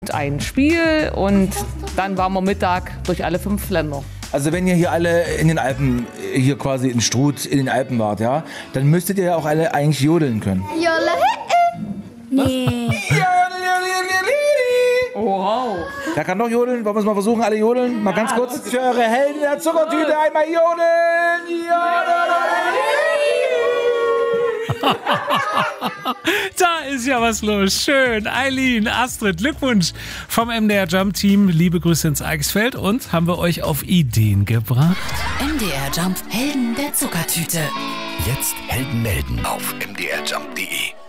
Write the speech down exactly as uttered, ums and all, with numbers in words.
und ein Spiel und dann waren wir Mittag durch alle fünf Länder. Also wenn ihr hier alle in den Alpen, hier quasi in Struth, in den Alpen wart, ja, dann müsstet ihr ja auch alle eigentlich jodeln können. Jolle. Nee. Oh, wow. Da kann doch jodeln. Wollen wir es mal versuchen, alle jodeln? Mal ganz kurz für eure Helden der Zuckertüte einmal jodeln. Da ist ja was los. Schön. Eileen, Astrid, Glückwunsch vom M D R Jump Team. Liebe Grüße ins Eichsfeld und haben wir euch auf Ideen gebracht. M D R Jump, Helden der Zuckertüte. Jetzt Helden melden auf m d r jump punkt d e.